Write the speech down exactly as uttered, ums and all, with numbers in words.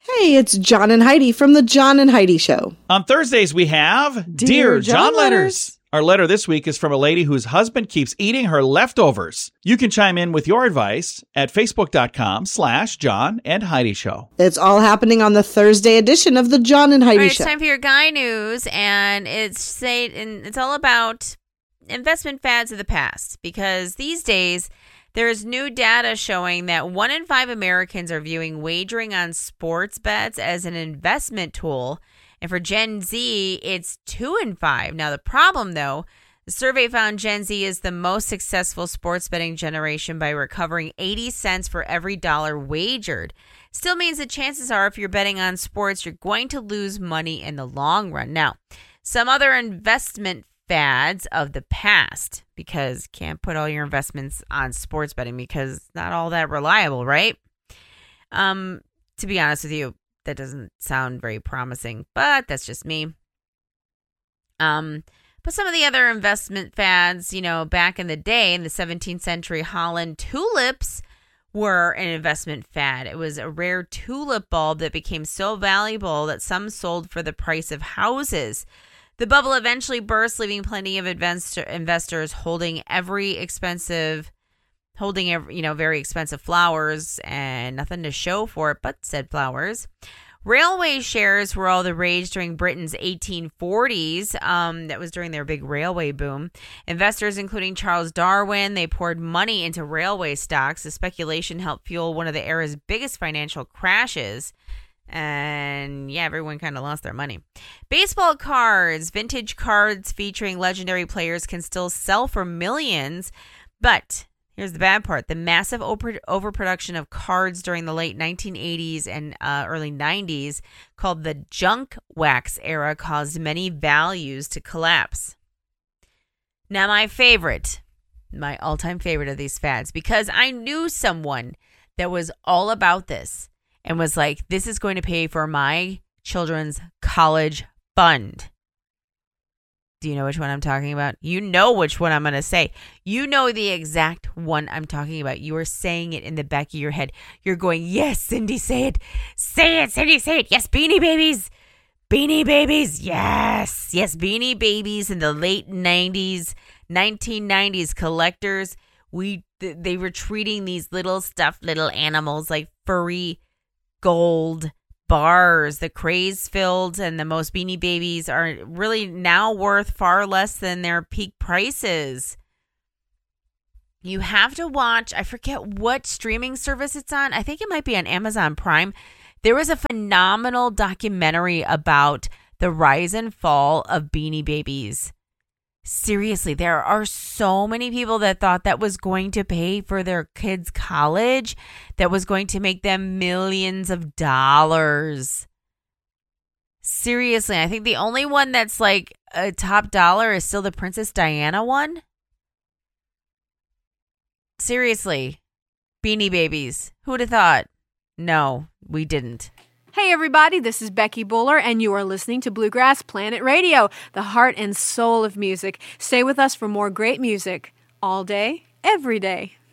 Hey, it's John and Heidi from the John and Heidi Show. On Thursdays, we have Dear, Dear John, John Letters. Letters. Our letter this week is from a lady whose husband keeps eating her leftovers. You can chime in with your advice at facebook.com slash John and Heidi Show. It's all happening on the Thursday edition of the John and Heidi All right, Show. it's time for your guy news, and it's say and it's all about investment fads of the past, because these days there is new data showing that one in five Americans are viewing wagering on sports bets as an investment tool. And for Gen Z, it's two in five. Now, the problem, though, the survey found Gen Z is the most successful sports betting generation by recovering eighty cents for every dollar wagered. Still means that chances are if you're betting on sports, you're going to lose money in the long run. Now, some other investment fads of the past, because can't put all your investments on sports betting because it's not all that reliable, right? Um, to be honest with you, that doesn't sound very promising, but that's just me. Um, but some of the other investment fads, you know, back in the day, in the seventeenth century, Holland tulips were an investment fad. It was a rare tulip bulb that became so valuable that some sold for the price of houses. The bubble eventually burst, leaving plenty of investor, investors holding every expensive, holding every, you know, very expensive flowers and nothing to show for it but said flowers. Railway shares were all the rage during Britain's eighteen forties. Um, that was during their big railway boom. Investors, including Charles Darwin, they poured money into railway stocks. The speculation helped fuel one of the era's biggest financial crashes. And yeah, everyone kind of lost their money. Baseball cards, vintage cards featuring legendary players can still sell for millions. But here's the bad part. The massive over- overproduction of cards during the late nineteen eighties and uh, early nineties, called the junk wax era, caused many values to collapse. Now, my favorite, my all-time favorite of these fads, because I knew someone that was all about this and was like, this is going to pay for my children's college fund. Do you know which one I'm talking about? You know which one I'm going to say. You know the exact one I'm talking about. You are saying it in the back of your head. You're going, yes, Cindy, say it. Say it, Cindy, say it. Yes, Beanie Babies. Beanie Babies. Yes. Yes, Beanie Babies in the late nineties, nineteen nineties collectors. We They were treating these little stuffed little animals like furry gold bars. The craze filled and the most Beanie Babies are really now worth far less than their peak prices. You have to watch, I forget what streaming service it's on. I think it might be on Amazon Prime. There was a phenomenal documentary about the rise and fall of Beanie Babies. Seriously, there are so many people that thought that was going to pay for their kids' college, that was going to make them millions of dollars. Seriously, I think the only one that's like a top dollar is still the Princess Diana one. Seriously, Beanie Babies. Who would have thought? No, we didn't. Hey everybody, this is Becky Buller, and you are listening to Bluegrass Planet Radio, the heart and soul of music. Stay with us for more great music all day, every day.